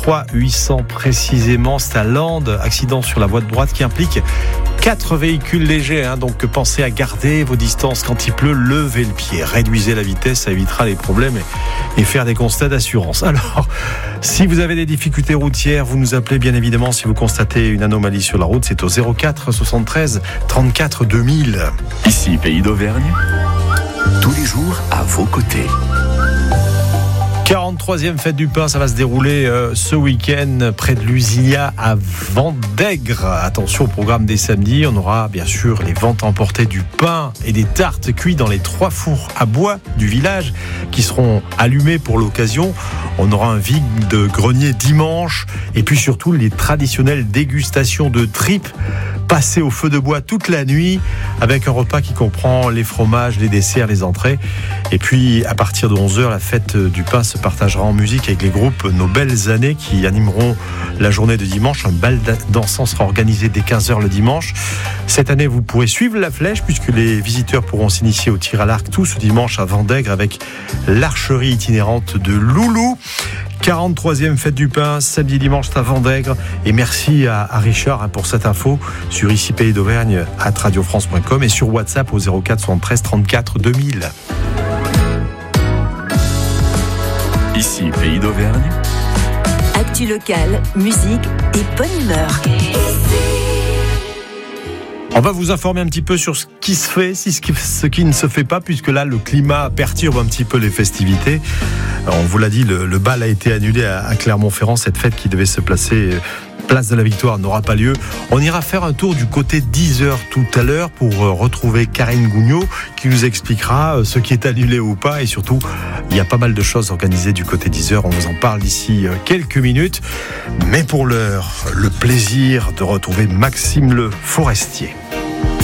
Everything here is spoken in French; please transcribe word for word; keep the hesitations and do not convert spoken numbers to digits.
trois huit cents précisément. C'est à Landes, accident sur la voie de droite qui implique quatre véhicules légers, hein, donc pensez à garder vos distances quand il pleut, levez le pied, réduisez la vitesse, ça évitera les problèmes et, et faire des constats d'assurance. Alors, si vous avez des difficultés routières, vous nous appelez bien évidemment si vous constatez une anomalie sur la route, c'est au zéro quatre soixante-treize trente-quatre deux mille. Ici, Pays d'Auvergne, tous les jours à vos côtés. quarante-troisième fête du pain, ça va se dérouler euh, ce week-end près de Lusignan à Vendègre. Attention au programme des samedis, on aura bien sûr les ventes emportées du pain et des tartes cuits dans les trois fours à bois du village qui seront allumés pour l'occasion. On aura un vide-grenier dimanche et puis surtout les traditionnelles dégustations de tripes passées au feu de bois toute la nuit avec un repas qui comprend les fromages, les desserts, les entrées. Et puis à partir de onze heures, la fête du pain se partagera en musique avec les groupes Nos Belles Années qui animeront la journée de dimanche. Un bal dansant sera organisé dès quinze heures le dimanche. Cette année, vous pourrez suivre la flèche puisque les visiteurs pourront s'initier au tir à l'arc tout ce dimanche à Vendègre avec l'archerie itinérante de Loulou. quarante-troisième fête du pain, samedi dimanche à Vendègre. Et merci à, à Richard hein, pour cette info sur ici Pays d'Auvergne à radio france point com et sur WhatsApp au zéro quatre soixante-treize trente-quatre deux mille. Ici, Pays d'Auvergne. Actu locale, musique et bonne humeur. On va vous informer un petit peu sur ce qui se fait, ce qui ne se fait pas, puisque là, le climat perturbe un petit peu les festivités. On vous l'a dit, le, le bal a été annulé à, à Clermont-Ferrand. Cette fête qui devait se placer place de la Victoire n'aura pas lieu. On ira faire un tour du côté d'Yzeure tout à l'heure pour retrouver Karine Gougnot qui nous expliquera ce qui est annulé ou pas. Et surtout, il y a pas mal de choses organisées du côté d'Yzeure. On vous en parle d'ici quelques minutes. Mais pour l'heure, le plaisir de retrouver Maxime Le Forestier.